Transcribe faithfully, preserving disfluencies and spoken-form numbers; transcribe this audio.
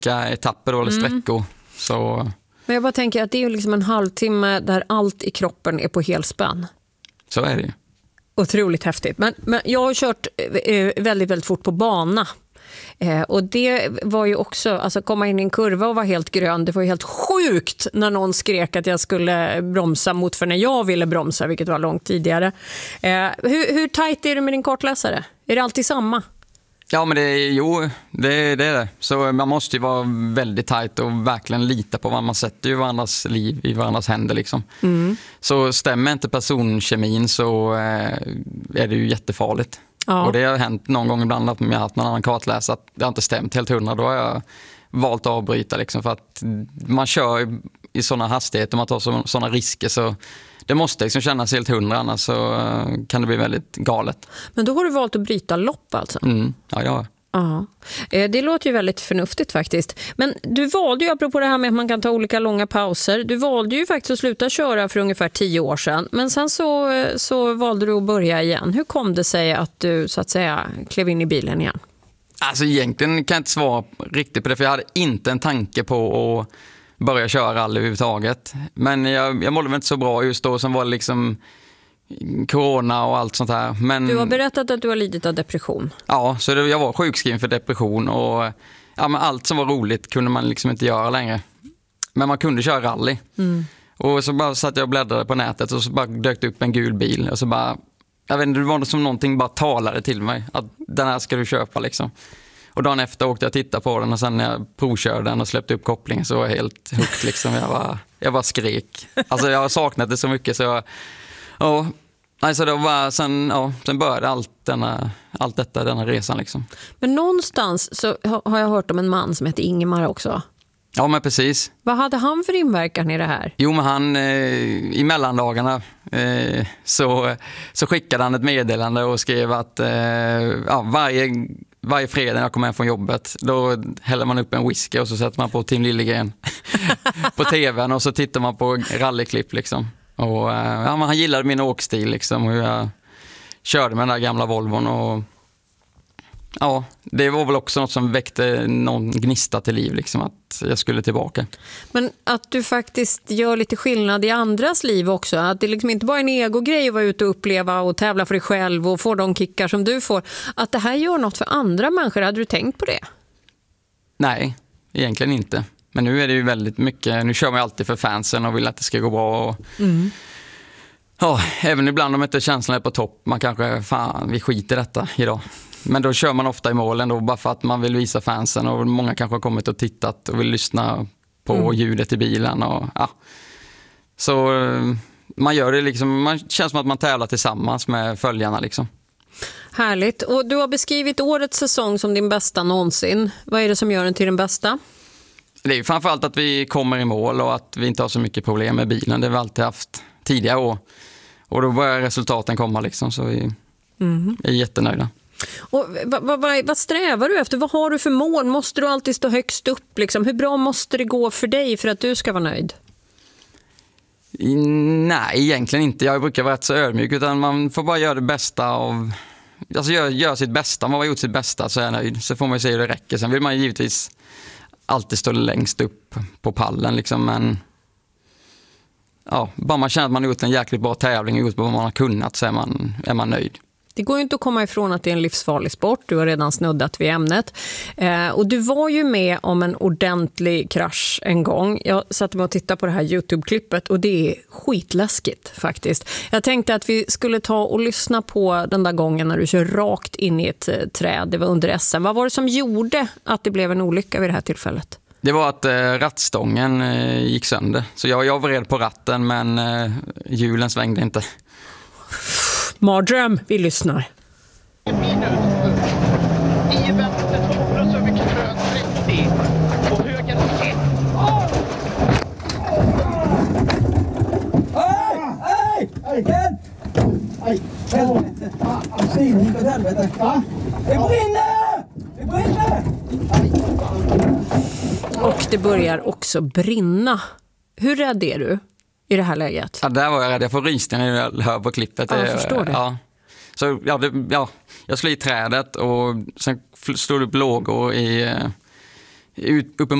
korta etapper då, eller sträckor. Mm. Så... Men jag bara tänker att det är ju liksom en halvtimme där allt i kroppen är på helspänn. Så är det ju. Otroligt häftigt. Men, men jag har kört eh, väldigt, väldigt fort på bana. Eh, och det var ju också, alltså komma in i en kurva och vara helt grön, det var ju helt sjukt när någon skrek att jag skulle bromsa mot för när jag ville bromsa, vilket var långt tidigare. Eh, hur, hur tajt är du med din kartläsare? Är det alltid samma? Ja, men det är, jo, det, det är det. Så man måste ju vara väldigt tajt och verkligen lita på vad man sätter i varandras liv, i varandras händer liksom. Mm. Så stämmer inte personkemin så eh, är det ju jättefarligt. Ja. Och det har hänt någon gång ibland att jag har haft någon annan kartläsare att det har inte stämt helt hundra. Då har jag valt att avbryta liksom, för att man kör i sådana hastigheter, man tar sådana risker, så det måste liksom kännas helt hundra, annars så kan det bli väldigt galet. Men då har du valt att bryta lopp alltså? Mm, ja, ja. Ja, det låter ju väldigt förnuftigt faktiskt. Men du valde ju, apropå det här med att man kan ta olika långa pauser, du valde ju faktiskt att sluta köra för ungefär tio år sedan. Men sen så, så valde du att börja igen. Hur kom det sig att du så att säga klev in i bilen igen? Alltså egentligen kan jag inte svara riktigt på det, för jag hade inte en tanke på att börja köra rally överhuvudtaget. Men jag, jag mådde väl inte så bra just då, som var liksom corona och allt sånt här. Men, du har berättat att du har lidit av depression. Ja, så det, jag var sjukskriven för depression och ja, men allt som var roligt kunde man liksom inte göra längre. Men man kunde köra rally. Mm. Och så bara satt jag och bläddrade på nätet och så bara dök det upp en gul bil och så bara, jag vet inte, det var som någonting bara talade till mig att den här ska du köpa liksom. Och dagen efter åkte jag och tittade på den och sen när jag provkörde den och släppte upp kopplingen så var jag helt hooked liksom. Jag bara, jag bara skrek. Alltså jag har saknat det så mycket så jag, ja, alltså det var sen, ja, sen började allt, denna, allt detta, denna resan liksom. Men någonstans så har jag hört om en man som heter Ingemar också. Ja, men precis. Vad hade han för inverkan i det här? Jo, men han eh, i mellandagarna eh, så, så skickade han ett meddelande och skrev att eh, ja, varje, varje fredag när jag kommer hem från jobbet då häller man upp en whisky och så sätter man på Tim Liljegren på tvn och så tittar man på rallyklipp liksom. Och ja, han gillade min åkstil liksom, hur jag körde med den där gamla Volvon och ja, det var väl också något som väckte någon gnista till liv liksom, att jag skulle tillbaka. Men att du faktiskt gör lite skillnad i andras liv också, att det liksom inte bara är en egogrej att vara ute och uppleva och tävla för dig själv och få de kickar som du får, att det här gör något för andra människor. Hade du tänkt på det? Nej, egentligen inte. Men nu är det ju väldigt mycket, nu kör man alltid för fansen och vill att det ska gå bra. Och, mm. ja, även ibland om inte känslan är på topp, man kanske, fan, vi skiter i detta idag. Men då kör man ofta i målen då bara för att man vill visa fansen och många kanske har kommit och tittat och vill lyssna på mm. ljudet i bilen. Och, ja. Så man gör det liksom, man känns som att man tävlar tillsammans med följarna liksom. Härligt. Och du har beskrivit årets säsong som din bästa någonsin. Vad är det som gör den till den bästa? Det är ju framförallt att vi kommer i mål och att vi inte har så mycket problem med bilen. Det har vi alltid haft tidigare år. Och då börjar resultaten komma liksom, så vi mm. är jättenöjda. Och vad, vad, vad strävar du efter? Vad har du för mål? Måste du alltid stå högst upp? Liksom? Hur bra måste det gå för dig för att du ska vara nöjd? Nej, egentligen inte. Jag brukar vara rätt så ödmjuk, utan man får bara göra det bästa av... Alltså göra gör sitt bästa. Om man har gjort sitt bästa så är jag nöjd. Så får man ju se hur det räcker. Sen vill man givetvis alltid stå längst upp på pallen liksom, men ja, bara man känner att man har gjort en jäkligt bra tävling och gjort vad man har kunnat så är man, är man nöjd. Det går ju inte att komma ifrån att det är en livsfarlig sport. Du har redan snuddat vid ämnet. Eh, och du var ju med om en ordentlig krasch en gång. Jag satt med och tittade på det här YouTube-klippet och det är skitläskigt faktiskt. Jag tänkte att vi skulle ta och lyssna på den där gången när du kör rakt in i ett eh, träd. Det var under S M. Vad var det som gjorde att det blev en olycka vid det här tillfället? Det var att eh, rattstången eh, gick sönder. Så jag, jag var red på ratten men eh, hjulen svängde inte. Mardröm, vi lyssnar. En minut. I vänster två så mycket trög trettio. Och höger ett. Hej! Hej! Hej! Hej! Helvete! Fan, synen för helvete! Va? Det brinner! Det brinner! Och det börjar också brinna. Hur rädd är du i det här läget? Ja, där var jag rädd. Jag får rysningar när jag hör på klippet. Ja, jag förstår det. Ja. Så, ja, det, ja, jag slog i trädet och sen stod det upp lågor i, ut, uppe